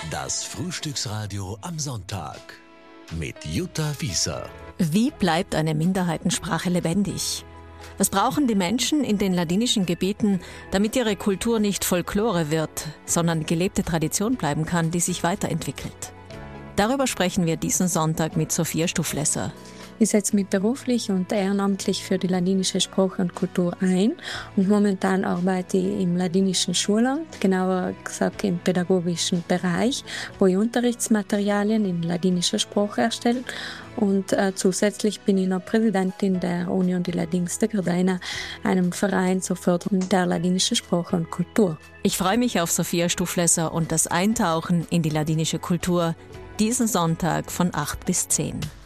Das Frühstücksradio am Sonntag mit Jutta Wieser. Wie bleibt eine Minderheitensprache lebendig? Was brauchen die Menschen in den ladinischen Gebieten, damit ihre Kultur nicht Folklore wird, sondern gelebte Tradition bleiben kann, die sich weiterentwickelt? Darüber sprechen wir diesen Sonntag mit Sophia Stuflesser. Ich setze mich beruflich und ehrenamtlich für die ladinische Sprache und Kultur ein und momentan arbeite ich im ladinischen Schulamt, genauer gesagt im pädagogischen Bereich, wo ich Unterrichtsmaterialien in ladinischer Sprache erstelle und zusätzlich bin ich noch Präsidentin der Union de Ladins de Gardena, einem Verein zur Förderung der ladinischen Sprache und Kultur. Ich freue mich auf Sophia Stuflesser und das Eintauchen in die ladinische Kultur diesen Sonntag von 8 bis 10.